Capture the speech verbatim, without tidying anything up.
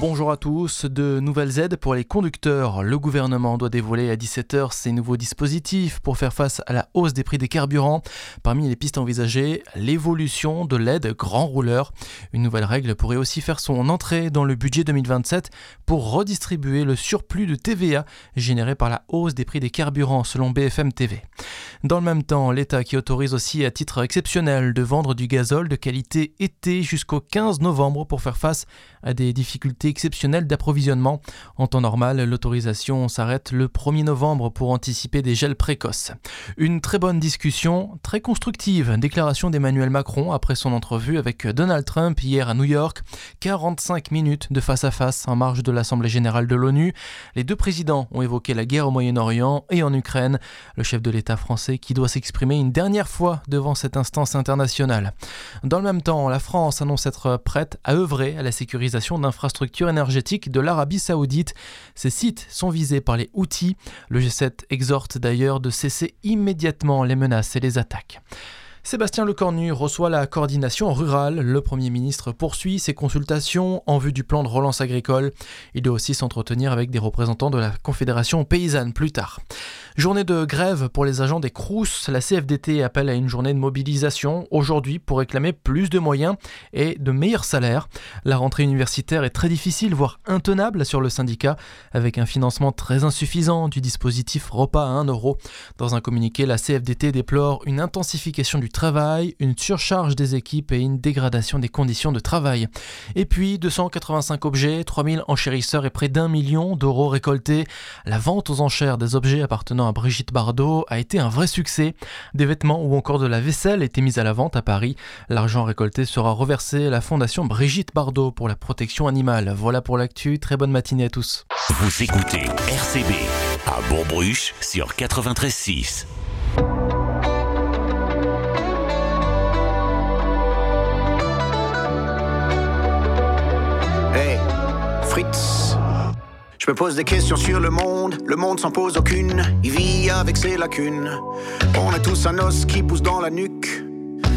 Bonjour à tous, de nouvelles aides pour les conducteurs. Le gouvernement doit dévoiler à dix-sept heures ses nouveaux dispositifs pour faire face à la hausse des prix des carburants. Parmi les pistes envisagées, l'évolution de l'aide grand rouleur. Une nouvelle règle pourrait aussi faire son entrée dans le budget deux mille vingt-sept pour redistribuer le surplus de T V A généré par la hausse des prix des carburants selon B F M T V. Dans le même temps, l'État qui autorise aussi à titre exceptionnel de vendre du gazole de qualité été jusqu'au quinze novembre pour faire face à des difficultés exceptionnelles d'approvisionnement. En temps normal, l'autorisation s'arrête le premier novembre pour anticiper des gels précoces. Une très bonne discussion, très constructive. Déclaration d'Emmanuel Macron après son entrevue avec Donald Trump hier à New York. quarante-cinq minutes de face à face en marge de l'Assemblée générale de l'ONU. Les deux présidents ont évoqué la guerre au Moyen-Orient et en Ukraine. Le chef de l'État français qui doit s'exprimer une dernière fois devant cette instance internationale. Dans le même temps, la France annonce être prête à œuvrer à la sécurisation d'infrastructures énergétiques de l'Arabie Saoudite. Ces sites sont visés par les Houthis. Le G sept exhorte d'ailleurs de cesser immédiatement les menaces et les attaques. Sébastien Lecornu reçoit la coordination rurale. Le Premier ministre poursuit ses consultations en vue du plan de relance agricole. Il doit aussi s'entretenir avec des représentants de la Confédération paysanne plus tard. Journée de grève pour les agents des Crous. La C F D T appelle à une journée de mobilisation aujourd'hui pour réclamer plus de moyens et de meilleurs salaires. La rentrée universitaire est très difficile, voire intenable sur le syndicat, avec un financement très insuffisant du dispositif repas à un euro. Dans un communiqué, la C F D T déplore une intensification du travail, une surcharge des équipes et une dégradation des conditions de travail. Et puis, deux cent quatre-vingt-cinq objets, trois mille enchérisseurs et près d'un million d'euros récoltés. La vente aux enchères des objets appartenant à Brigitte Bardot a été un vrai succès. Des vêtements ou encore de la vaisselle étaient mis à la vente à Paris. L'argent récolté sera reversé à la fondation Brigitte Bardot pour la protection animale. Voilà pour l'actu, très bonne matinée à tous. Vous écoutez R C B à Bourg-Bruche sur quatre-vingt-treize six. Hey, Fritz. Je me pose des questions sur le monde, le monde s'en pose aucune, il vit avec ses lacunes. On a tous un os qui pousse dans la nuque,